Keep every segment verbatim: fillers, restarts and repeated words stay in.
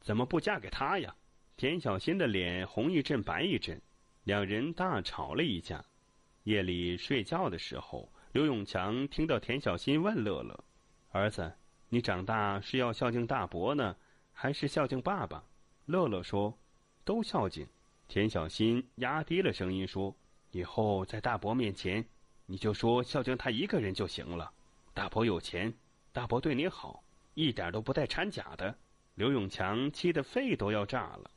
怎么不嫁给他呀？田小新的脸红一阵白一阵，两人大吵了一架。夜里睡觉的时候，刘永强听到田小新问乐乐：“儿子，你长大是要孝敬大伯呢，还是孝敬爸爸？”乐乐说：“都孝敬。”田小新压低了声音说：“以后在大伯面前，你就说孝敬他一个人就行了。大伯有钱，大伯对你好，一点都不带掺假的。”刘永强气得肺都要炸了。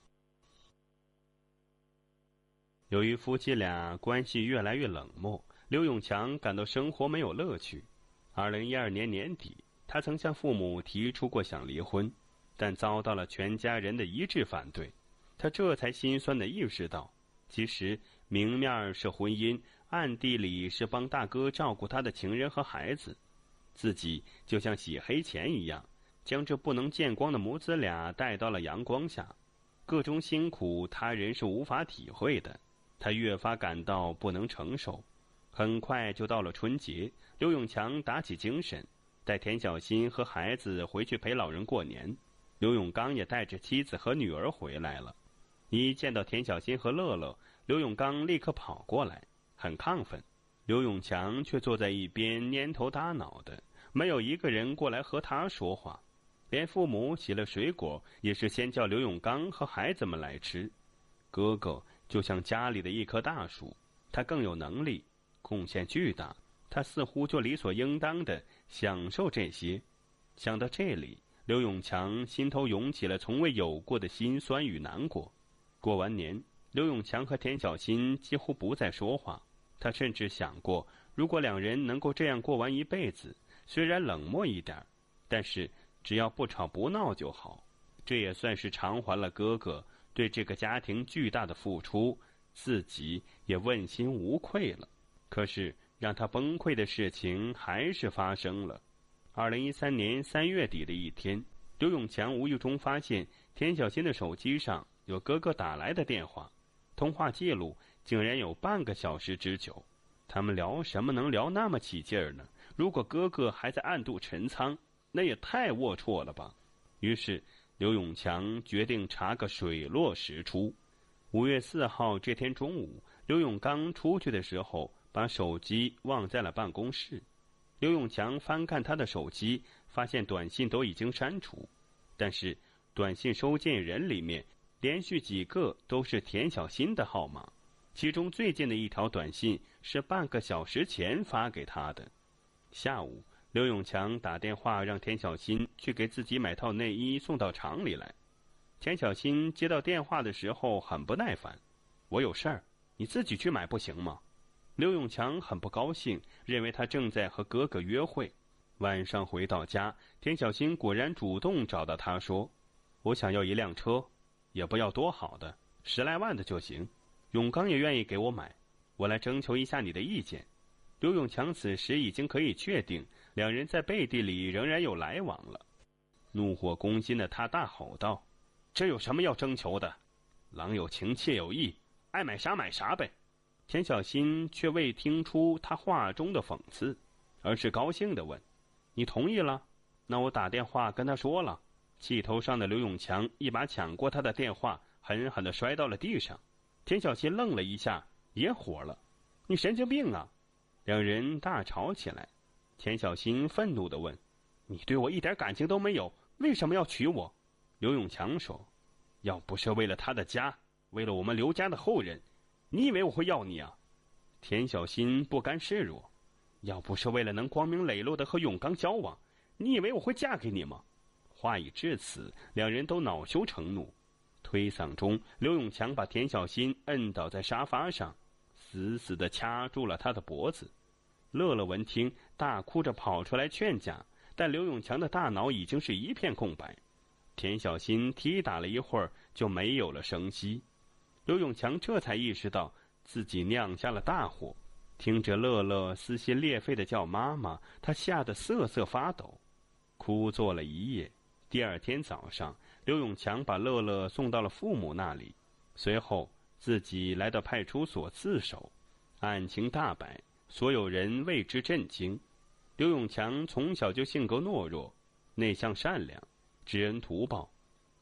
由于夫妻俩关系越来越冷漠，刘永强感到生活没有乐趣。二零一二年年底，他曾向父母提出过想离婚，但遭到了全家人的一致反对。他这才心酸地意识到，其实明面是婚姻，暗地里是帮大哥照顾他的情人和孩子，自己就像洗黑钱一样，将这不能见光的母子俩带到了阳光下。各种辛苦他人是无法体会的，他越发感到不能承受。很快就到了春节，刘永强打起精神，带田小新和孩子回去陪老人过年。刘永刚也带着妻子和女儿回来了。一见到田小新和乐乐，刘永刚立刻跑过来，很亢奋。刘永强却坐在一边蔫头耷脑的，没有一个人过来和他说话。连父母洗了水果，也是先叫刘永刚和孩子们来吃。哥哥就像家里的一棵大树，他更有能力，贡献巨大，他似乎就理所应当地享受这些。想到这里，刘永强心头涌起了从未有过的心酸与难过。过完年，刘永强和田小新几乎不再说话。他甚至想过，如果两人能够这样过完一辈子，虽然冷漠一点，但是只要不吵不闹就好。这也算是偿还了哥哥对这个家庭巨大的付出，自己也问心无愧了。可是让他崩溃的事情还是发生了。二零一三年三月底的一天，刘永强无意中发现田小新的手机上有哥哥打来的电话，通话记录竟然有半个小时之久。他们聊什么能聊那么起劲儿呢？如果哥哥还在暗度陈仓，那也太龌龊了吧。于是刘永强决定查个水落石出。五月四号这天中午，刘永刚出去的时候把手机忘在了办公室。刘永强翻看他的手机，发现短信都已经删除，但是短信收件人里面连续几个都是田小新的号码，其中最近的一条短信是半个小时前发给他的。下午，刘永强打电话让田小新去给自己买套内衣送到厂里来。田小新接到电话的时候很不耐烦：“我有事儿，你自己去买不行吗？”刘永强很不高兴，认为他正在和哥哥约会。晚上回到家，田小新果然主动找到他说：“我想要一辆车，也不要多好的，十来万的就行。永刚也愿意给我买，我来征求一下你的意见。”刘永强此时已经可以确定，两人在背地里仍然有来往了。怒火攻心的他大吼道：“这有什么要征求的？郎有情妾有意，爱买啥买啥呗。”田小新却未听出他话中的讽刺，而是高兴地问：“你同意了？那我打电话跟他说了。”气头上的刘永强一把抢过他的电话，狠狠地摔到了地上。田小新愣了一下，也火了：“你神经病啊！”两人大吵起来。田小新愤怒地问：“你对我一点感情都没有，为什么要娶我？”刘永强说：“要不是为了他的家，为了我们刘家的后人，你以为我会要你啊？”田小新不甘示弱：“要不是为了能光明磊落地和永刚交往，你以为我会嫁给你吗？”话已至此，两人都恼羞成怒。推搡中，刘永强把田小新摁倒在沙发上，死死地掐住了他的脖子。乐乐闻听，大哭着跑出来劝架，但刘永强的大脑已经是一片空白。田小新踢打了一会儿，就没有了声息。刘永强这才意识到自己酿下了大祸。听着乐乐撕心裂肺地叫妈妈，他吓得瑟瑟发抖，哭坐了一夜。第二天早上，刘永强把乐乐送到了父母那里，随后自己来到派出所自首。案情大白，所有人为之震惊。刘永强从小就性格懦弱，内向善良，知恩图报，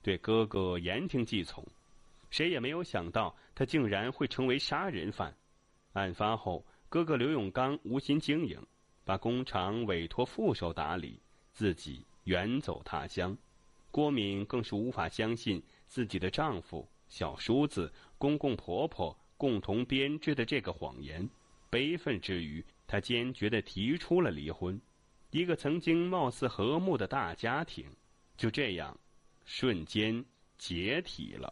对哥哥言听计从。谁也没有想到他竟然会成为杀人犯。案发后，哥哥刘永刚无心经营，把工厂委托副手打理，自己远走他乡。郭敏更是无法相信自己的丈夫、小叔子、公公婆婆共同编织的这个谎言。悲愤之余，她坚决地提出了离婚。一个曾经貌似和睦的大家庭，就这样瞬间解体了。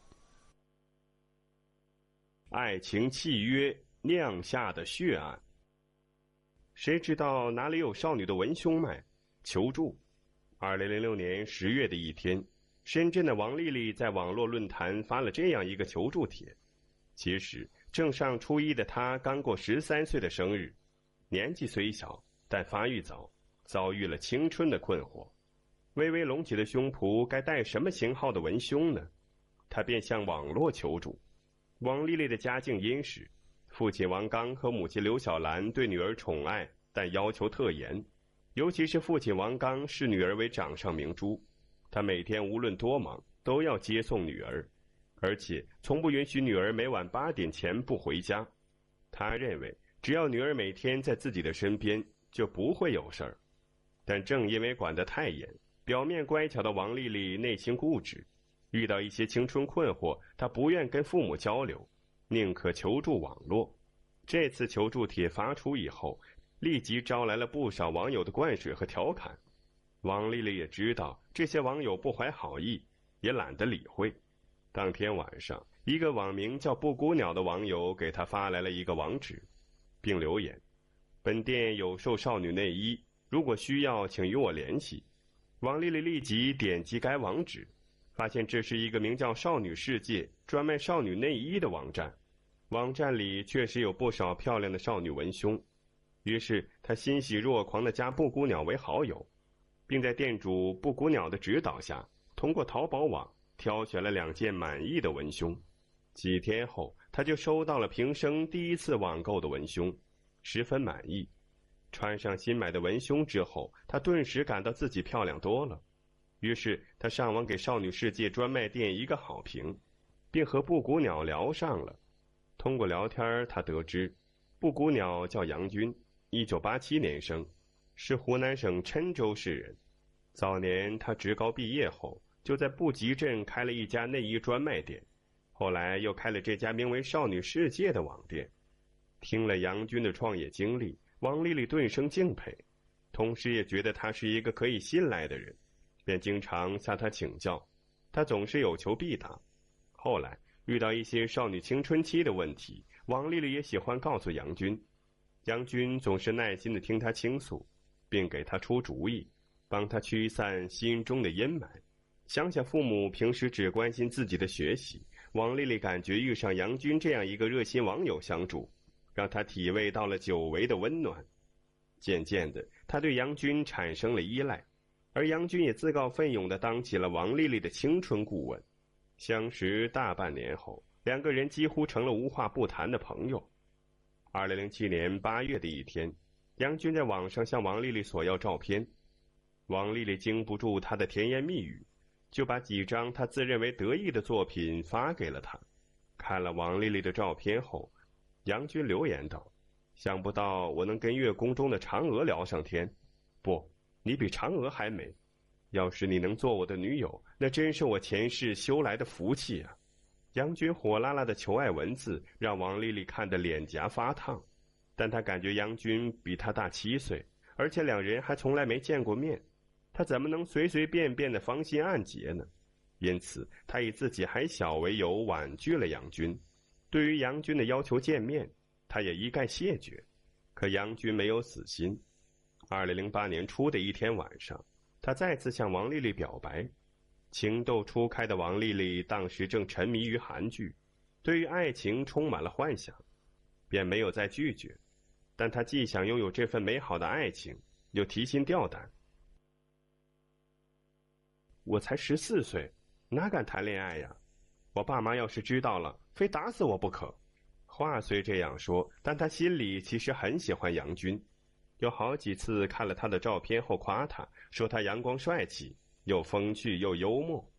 爱情契约酿下的血案。谁知道哪里有少女的文胸脉？求助。二零零六年十月的一天，深圳的王丽丽在网络论坛发了这样一个求助帖。其实正上初一的她刚过十三岁的生日，年纪虽小，但发育早，遭遇了青春的困惑。微微隆起的胸脯该戴什么型号的文胸呢？她便向网络求助。王丽丽的家境殷实，父亲王刚和母亲刘小兰对女儿宠爱，但要求特严。尤其是父亲王刚视女儿为掌上明珠，他每天无论多忙都要接送女儿，而且从不允许女儿每晚八点前不回家。他认为只要女儿每天在自己的身边，就不会有事儿。但正因为管得太严，表面乖巧的王丽丽内心固执，遇到一些青春困惑，她不愿跟父母交流，宁可求助网络。这次求助帖发出以后，立即招来了不少网友的灌水和调侃。王丽丽也知道这些网友不怀好意，也懒得理会。当天晚上，一个网名叫布谷鸟的网友给她发来了一个网址，并留言：本店有售少女内衣，如果需要请与我联系。王丽丽立即点击该网址，发现这是一个名叫少女世界专卖少女内衣的网站。网站里确实有不少漂亮的少女文胸，于是她欣喜若狂地加布谷鸟为好友，并在店主布谷鸟的指导下，通过淘宝网挑选了两件满意的文胸。几天后，她就收到了平生第一次网购的文胸，十分满意。穿上新买的文胸之后，她顿时感到自己漂亮多了。于是她上网给少女世界专卖店一个好评，并和布谷鸟聊上了。通过聊天，她得知布谷鸟叫杨军，一九八七年生，是湖南省郴州市人。早年他职高毕业后，就在布吉镇开了一家内衣专卖店，后来又开了这家名为少女世界的网店。听了杨军的创业经历，王丽丽顿生敬佩，同时也觉得他是一个可以信赖的人，便经常向他请教，他总是有求必答。后来遇到一些少女青春期的问题，王丽丽也喜欢告诉杨军，杨军总是耐心地听她倾诉，并给她出主意，帮她驱散心中的阴霾。想想父母平时只关心自己的学习，王丽丽感觉遇上杨军这样一个热心网友相助，让她体味到了久违的温暖。渐渐的，她对杨军产生了依赖，而杨军也自告奋勇地当起了王丽丽的青春顾问。相识大半年后，两个人几乎成了无话不谈的朋友。二零零七年八月的一天，杨军在网上向王丽丽索要照片，王丽丽经不住他的甜言蜜语，就把几张他自认为得意的作品发给了他。看了王丽丽的照片后，杨军留言道：想不到我能跟月宫中的嫦娥聊上天，不，你比嫦娥还美。要是你能做我的女友，那真是我前世修来的福气啊。杨军火辣辣的求爱文字让王丽丽看得脸颊发烫，但她感觉杨军比她大七岁，而且两人还从来没见过面，她怎么能随随便便的芳心暗结呢？因此她以自己还小为由婉拒了杨军。对于杨军的要求见面，她也一概谢绝。可杨军没有死心。二零零八年初的一天晚上，他再次向王丽丽表白。情窦初开的王丽丽当时正沉迷于韩剧，对于爱情充满了幻想，便没有再拒绝。但她既想拥有这份美好的爱情，又提心吊胆。我才十四岁，哪敢谈恋爱呀？我爸妈要是知道了，非打死我不可。话虽这样说，但她心里其实很喜欢杨军，有好几次看了他的照片后夸他，说他阳光帅气，又风趣又幽默。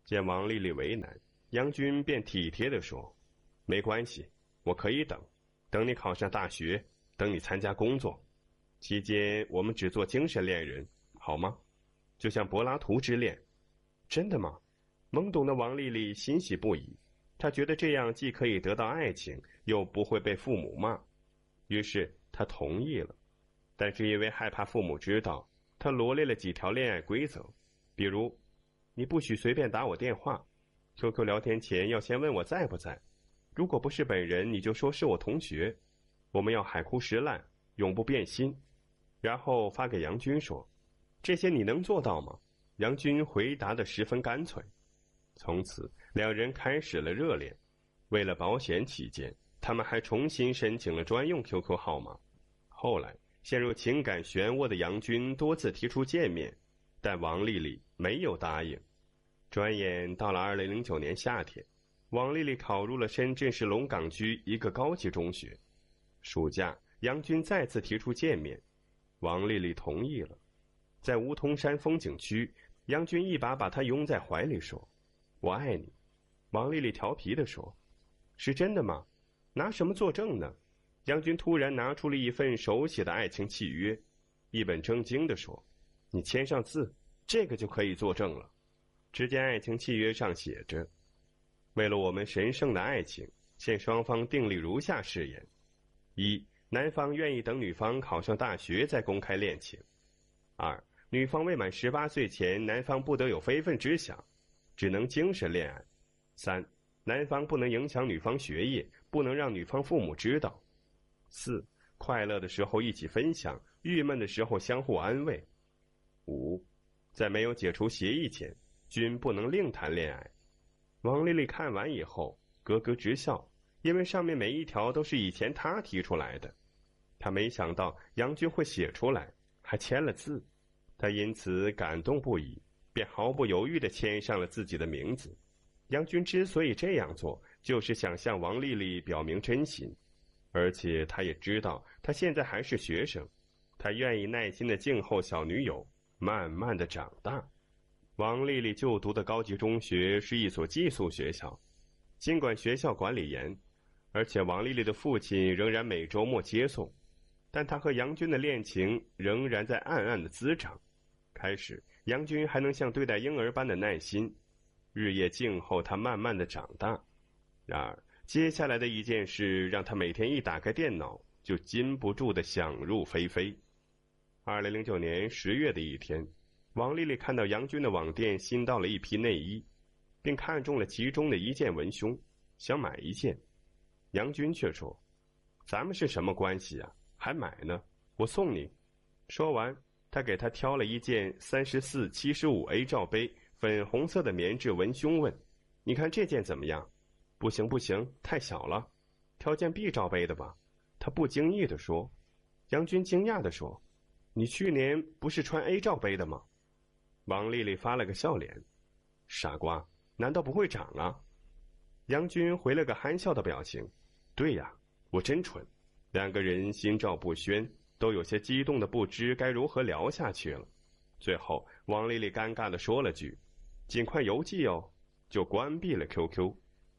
见王丽丽为难，杨军便体贴地说：“没关系，我可以等，等你考上大学，等你参加工作，期间我们只做精神恋人，好吗？就像柏拉图之恋。”真的吗？懵懂的王丽丽欣喜不已，她觉得这样既可以得到爱情，又不会被父母骂，于是她同意了。但是因为害怕父母知道，她罗列了几条恋爱规则，比如你不许随便打我电话， Q Q 聊天前要先问我在不在，如果不是本人你就说是我同学，我们要海枯石烂，永不变心。然后发给杨军说：“这些你能做到吗？”杨军回答得十分干脆。从此两人开始了热恋，为了保险起见，他们还重新申请了专用 Q Q 号码。后来陷入情感漩涡的杨军多次提出见面，但王丽丽没有答应。转眼到了二零零九年夏天，王丽丽考入了深圳市龙岗区一个高级中学。暑假，杨军再次提出见面，王丽丽同意了。在梧桐山风景区，杨军一把把她拥在怀里说：“我爱你。”王丽丽调皮地说：“是真的吗？拿什么作证呢？”杨军突然拿出了一份手写的爱情契约，一本正经地说：“你签上字，这个就可以作证了。”只见爱情契约上写着：“为了我们神圣的爱情，现双方订立如下誓言：一、男方愿意等女方考上大学再公开恋情；二、女方未满十八岁前，男方不得有非分之想，只能精神恋爱；三、男方不能影响女方学业，不能让女方父母知道；四、快乐的时候一起分享，郁闷的时候相互安慰；五、在没有解除协议前，均不能另谈恋爱。”王丽丽看完以后咯咯直笑，因为上面每一条都是以前她提出来的。她没想到杨军会写出来，还签了字，她因此感动不已，便毫不犹豫地签上了自己的名字。杨军之所以这样做，就是想向王丽丽表明真心，而且他也知道她现在还是学生，他愿意耐心地静候小女友慢慢地长大。王丽丽就读的高级中学是一所寄宿学校，尽管学校管理严，而且王丽丽的父亲仍然每周末接送，但她和杨军的恋情仍然在暗暗的滋长。开始，杨军还能像对待婴儿般的耐心，日夜静候她慢慢的长大。然而，接下来的一件事让她每天一打开电脑就禁不住的想入非非。二零零九年十月的一天，王丽丽看到杨军的网店新到了一批内衣，并看中了其中的一件文胸，想买一件。杨军却说：“咱们是什么关系啊？还买呢？我送你。”说完，他给他挑了一件三十四七十五 A 罩杯，粉红色的棉质文胸，问：“你看这件怎么样？”“不行不行，太小了，挑件 B 罩杯的吧。”他不经意地说。杨军惊讶地说：“你去年不是穿 A 罩杯的吗？”王丽丽发了个笑脸：“傻瓜，难道不会长啊？”杨军回了个憨笑的表情：“对呀，我真蠢。”两个人心照不宣，都有些激动的不知该如何聊下去了。最后，王丽丽尴尬地说了句：“尽快邮寄哦”，就关闭了 Q Q。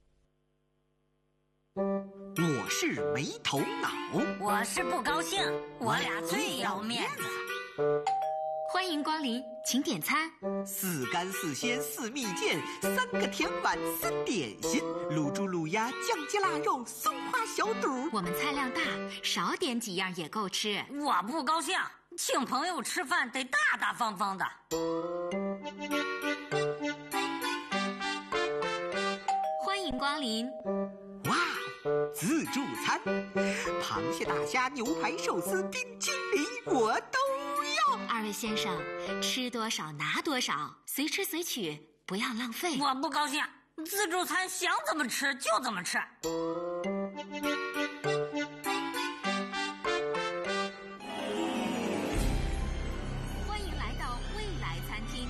我是没头脑， 我是不高兴，我俩最要面子。 欢迎光临，请点餐。 四干四鲜四蜜饯，三个甜碗三点心，卤猪卤鸭酱鸡腊肉松花小肚。 我们菜量大，少点几样也够吃。 我不高兴，请朋友吃饭得大大方方的。 欢迎光临。 哇，自助餐，螃蟹、大虾、牛排、寿司、冰淇淋，我都要。 二位先生，吃多少拿多少，随吃随取，不要浪费。 我不高兴，自助餐想怎么吃就怎么吃。 欢迎来到未来餐厅。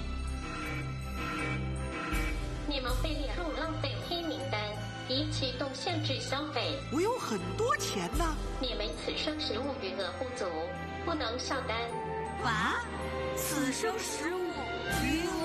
你们被列入浪费黑名单，已启动限制消费。 我有很多钱呢。 你们此生食物余额不足，不能下单。 啊，此生食物余额